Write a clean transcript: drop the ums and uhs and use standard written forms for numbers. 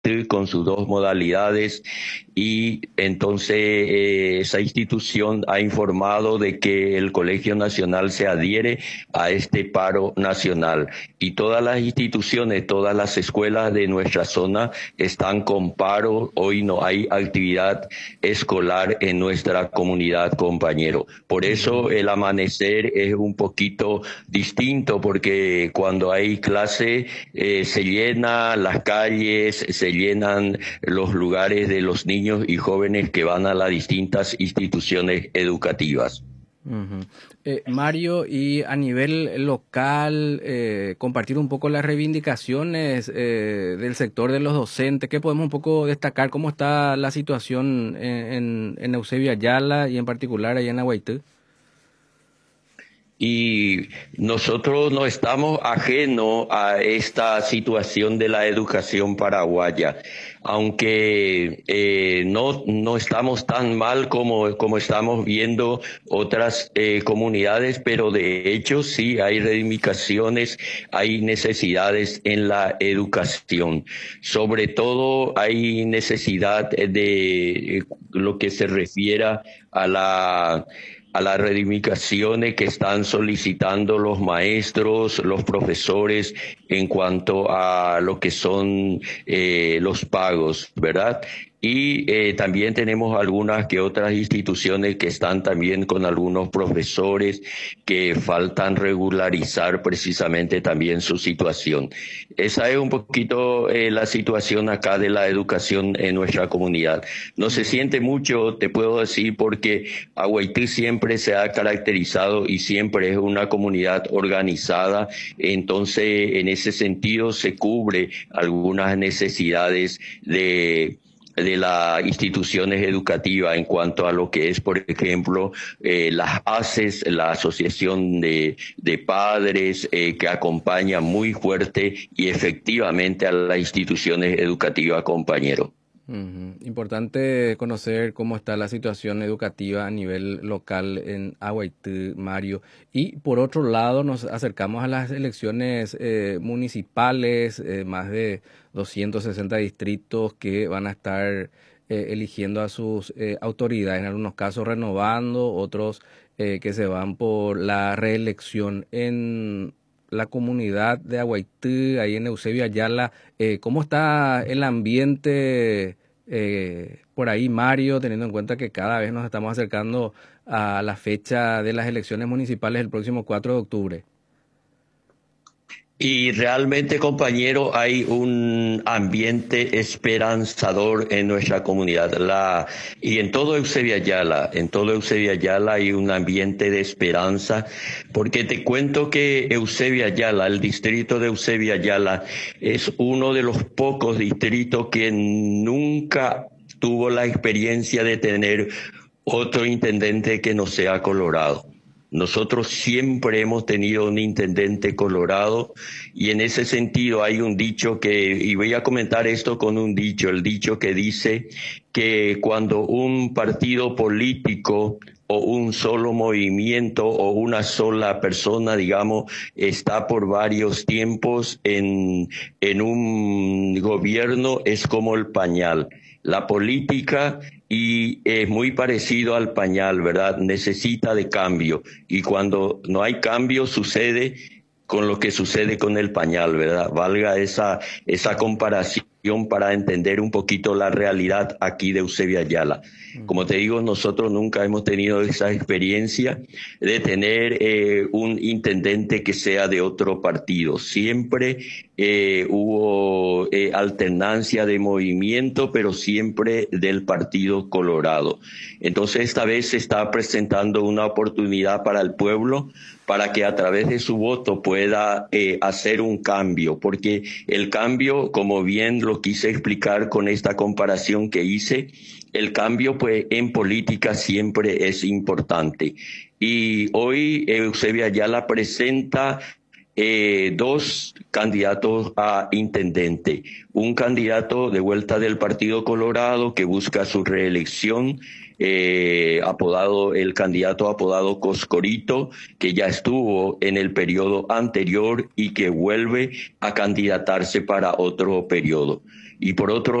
con sus dos modalidades y entonces esa institución ha informado de que el Colegio Nacional se adhiere a este paro nacional y todas las instituciones, todas las escuelas de nuestra zona están con paro. Hoy no hay actividad escolar en nuestra comunidad, compañero. Por eso Ujú. el amanecer es un poquito distinto, porque cuando hay clase se llenan las calles, se llenan los lugares de los niños y jóvenes que van a las distintas instituciones educativas. Ujú. Mario, y a nivel local, compartir un poco las reivindicaciones del sector de los docentes, ¿qué podemos un poco destacar? ¿Cómo está la situación en Eusebio Ayala y en particular allá en Aguaitú? Y nosotros no estamos ajenos a esta situación de la educación paraguaya, aunque no estamos tan mal como estamos viendo otras comunidades, pero de hecho sí hay reivindicaciones, hay necesidades en la educación. Sobre todo hay necesidad de lo que se refiere a a las reivindicaciones que están solicitando los maestros, los profesores en cuanto a lo que son los pagos, ¿verdad? Y también tenemos algunas que otras instituciones que están también con algunos profesores que faltan regularizar precisamente también su situación. Esa es un poquito la situación acá de la educación en nuestra comunidad. No se Ujú. siente mucho, te puedo decir, porque Haití siempre se ha caracterizado y siempre es una comunidad organizada, entonces en ese sentido se cubre algunas necesidades de las instituciones educativas en cuanto a lo que es, por ejemplo, las ACES, la Asociación de Padres, que acompaña muy fuerte y efectivamente a las instituciones educativas, compañero. Ujú. Importante conocer cómo está la situación educativa a nivel local en Aguaití, Mario. Y por otro lado, nos acercamos a las elecciones municipales, más de 260 distritos que van a estar eligiendo a sus autoridades, en algunos casos renovando, otros que se van por la reelección en la comunidad de Aguaití, ahí en Eusebio Ayala. ¿Cómo está el ambiente por ahí, Mario, teniendo en cuenta que cada vez nos estamos acercando a la fecha de las elecciones municipales el próximo 4 de octubre? Y realmente, compañero, hay un ambiente esperanzador en nuestra comunidad. Y en todo Eusebio Ayala hay un ambiente de esperanza, porque te cuento que Eusebio Ayala, el distrito de Eusebio Ayala, es uno de los pocos distritos que nunca tuvo la experiencia de tener otro intendente que no sea Colorado. Nosotros siempre hemos tenido un intendente colorado y en ese sentido hay un dicho y voy a comentar esto con un dicho, el dicho que dice que cuando un partido político o un solo movimiento o una sola persona, digamos, está por varios tiempos en un gobierno, es como el pañal. La política y es muy parecido al pañal, ¿verdad? Necesita de cambio y cuando no hay cambio sucede con lo que sucede con el pañal, ¿verdad? Valga esa comparación para entender un poquito la realidad aquí de Eusebio Ayala. Como te digo, nosotros nunca hemos tenido esa experiencia de tener un intendente que sea de otro partido. Siempre hubo alternancia de movimiento, pero siempre del Partido Colorado. Entonces esta vez se está presentando una oportunidad para el pueblo para que a través de su voto pueda hacer un cambio, porque el cambio, como bien lo quise explicar con esta comparación que hice, el cambio pues en política siempre es importante. Y hoy Eusebio Ayala presenta dos candidatos a intendente. Un candidato de vuelta del Partido Colorado que busca su reelección, el candidato apodado Coscorito, que ya estuvo en el periodo anterior y que vuelve a candidatarse para otro periodo. Y por otro